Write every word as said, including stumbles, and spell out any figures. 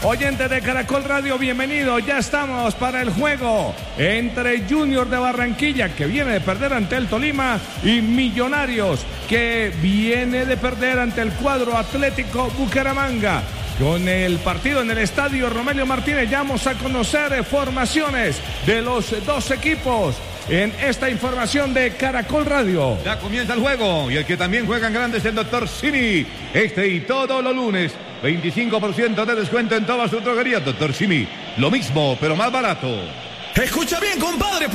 Oyentes de Caracol Radio, bienvenidos. Ya estamos para el juego entre Junior de Barranquilla, que viene de perder ante el Tolima, y Millonarios, que viene de perder ante el cuadro Atlético Bucaramanga. Con el partido en el estadio Romelio Martínez, ya vamos a conocer formaciones de los dos equipos en esta información de Caracol Radio. Ya comienza el juego, y el que también juega en grande es el doctor Simi. Este y todos los lunes, veinticinco por ciento de descuento en todas sus droguerías. doctor Simi, lo mismo, pero más barato. Escucha bien, compadre.